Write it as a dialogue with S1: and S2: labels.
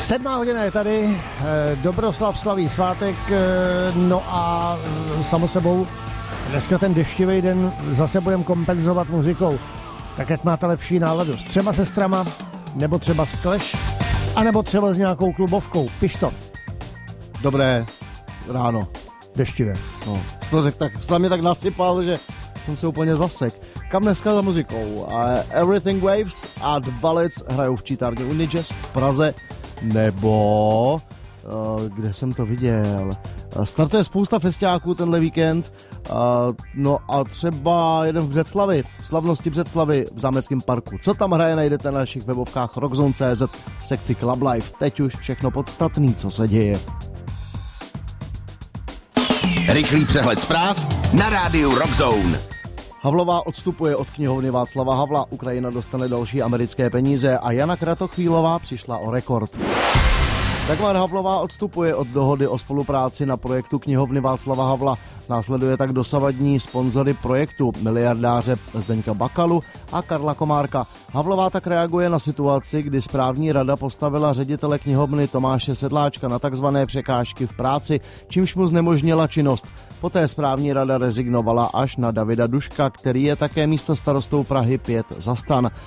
S1: 7:00 je tady, Dobroslav slaví svátek, no a samo sebou dneska ten deštivý den zase budeme kompenzovat muzikou. Tak ať máte lepší náladu s 3 sestrama, nebo třeba s Clash, anebo třeba s nějakou klubovkou. Piš to.
S2: Dobré ráno.
S1: Deštivé.
S2: No, to řekl tak, jsi mě tak nasypal, že jsem se úplně zasek. Kam dneska za muzikou? Everything Waves a The Ballads hrajou v čítárně Unijazz v Praze, nebo kde jsem to viděl? Startuje spousta festiáků tenhle víkend, no a třeba jeden v Břeclavi, slavnosti Břeclavy v Zámeckém parku. Co tam hraje, najdete na našich webovkách rockzone.cz v sekci Club Life. Teď už všechno podstatný, co se děje.
S3: Rychlý přehled zpráv na rádiu Rockzone.
S2: Havlová odstupuje od knihovny Václava Havla, Ukrajina dostane další americké peníze a Jana Kratochvílová přišla o rekord. Dagmar Havlová odstupuje od dohody o spolupráci na projektu knihovny Václava Havla. Následuje tak dosavadní sponzory projektu, miliardáře Zdeňka Bakalu a Karla Komárka. Havlová tak reaguje na situaci, kdy správní rada postavila ředitele knihovny Tomáše Sedláčka na takzvané překážky v práci, čímž mu znemožnila činnost. Poté správní rada rezignovala až na Davida Duška, který je také místostarostou Prahy 5 za STAN.